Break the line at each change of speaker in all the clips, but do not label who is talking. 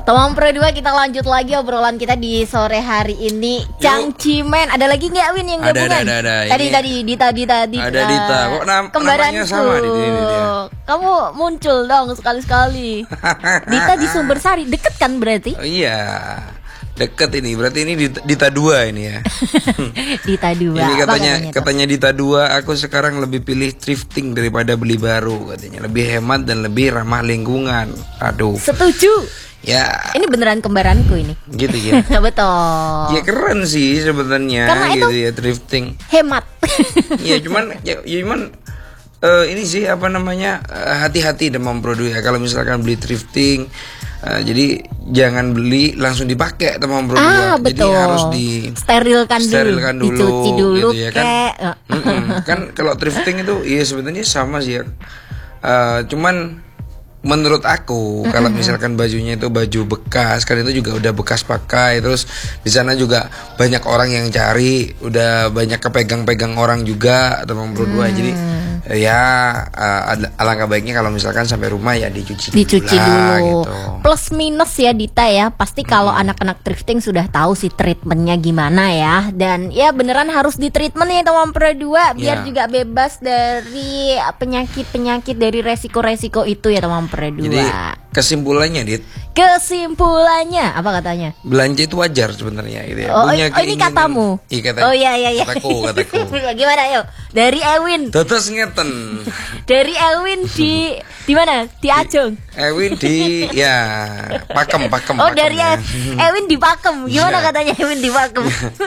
Teman Pro 2, kita lanjut lagi obrolan kita di sore hari ini. Cangcimen, ada lagi nggak Win yang gabungan?
Ada.
Tadi Dita.
Ada Dita. Kok namanya sama di sini dia?
Kamu muncul dong sekali-sekali. Dita di Sumbersari, deket kan berarti?
Oh, iya. Deket ini, berarti ini Dita 2 ini ya.
Dita 2.
Ini katanya Dita 2, aku sekarang lebih pilih thrifting daripada beli baru katanya. Lebih hemat dan lebih ramah lingkungan. Aduh.
Setuju.
Ya.
Ini beneran kembaranku ini.
Gitu ya.
Betul.
Ya keren sih sebenarnya gitu ya, thrifting.
Hemat.
Ya cuman ini sih apa namanya, hati-hati Demam Pro 2 ya kalau misalkan beli thrifting. Jadi jangan beli langsung dipakai Demam Pro 2.
Betul.
Jadi harus
sterilkan dulu, dicuci dulu
gitu ya kan. Kan kalau thrifting itu ya sebenarnya sama sih ya. Cuman menurut aku kalau misalkan bajunya itu baju bekas, kan itu juga udah bekas pakai, terus di sana juga banyak orang yang cari, udah banyak kepegang-pegang orang juga Demam Pro 2. Jadi ya alangkah baiknya kalau misalkan sampai rumah ya dicuci dulu. Gitu.
Plus minus ya Dita ya, pasti kalau anak-anak thrifting sudah tahu sih treatmentnya gimana ya. Dan ya beneran harus di treatment ya Demam Pro 2 biar juga bebas dari penyakit-penyakit, dari resiko-resiko itu ya Demam Pro 2.
Jadi kesimpulannya Dit,
kesimpulannya apa katanya?
Belanja itu wajar sebenarnya gitu ya.
Ini katamu.
Oh
iya.
Kataku.
Gimana yuk? Dari Ewin.
Tetes ngeten.
Dari Ewin di mana? Di Ajeng.
Ewin di Pakem.
Oh, dari Ewin di Pakem. Gimana katanya Ewin di Pakem?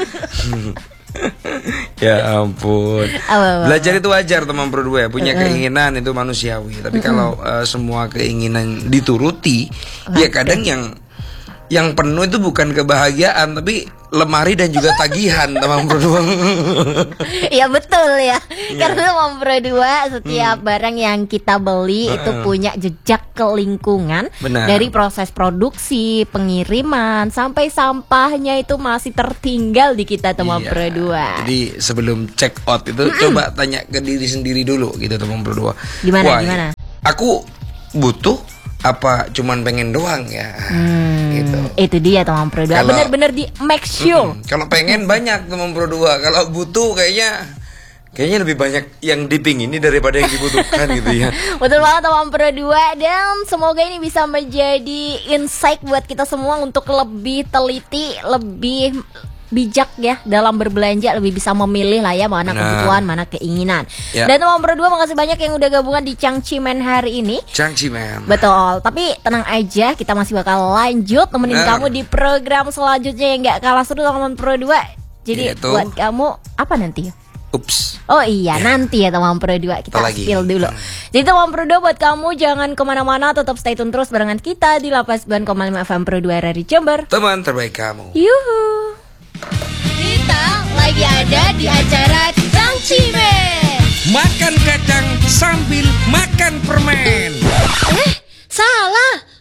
Ya ampun. Belajar itu wajar Teman Pro 2 ya. Punya keinginan itu manusiawi. Tapi kalau semua keinginan dituruti, ya kadang yang penuh itu bukan kebahagiaan, tapi lemari dan juga tagihan Teman Pro 2.
Iya betul ya. Karena Teman Pro 2 setiap barang yang kita beli itu punya jejak ke lingkungan.
Benar.
Dari proses produksi, pengiriman, sampai sampahnya itu masih tertinggal di kita Teman Pro 2.
Jadi sebelum check out itu coba tanya ke diri sendiri dulu gitu Teman Pro 2.
Gimana?
Aku butuh apa cuman pengen doang ya gitu.
Itu dia Teman Pro 2. Bener-bener di make sure.
Kalau pengen banyak Teman Pro 2. Kalau butuh kayaknya lebih banyak yang dipingini daripada yang dibutuhkan gitu ya.
Betul banget Teman Pro 2. Dan semoga ini bisa menjadi insight buat kita semua untuk lebih teliti, lebih bijak ya dalam berbelanja, lebih bisa memilih lah ya mana kebutuhan, mana keinginan. Dan Teman Pro 2, makasih banyak yang udah gabungan di Cangcimen hari ini.
Cangcimen.
Betul, tapi tenang aja, kita masih bakal lanjut temenin kamu di program selanjutnya yang gak kalah seru Teman Pro 2. Jadi buat kamu apa nanti? Oh iya, nanti ya Teman Pro 2 kita spill dulu. Jadi Teman Pro 2, buat kamu jangan kemana-mana, tetap stay tune terus barengan kita di 89,5 FM Pro 2 RRI Jember.
Teman terbaik kamu.
Yuhu. Kita lagi ada di acara Cangcimen.
Makan kacang sambil makan permen.
Salah.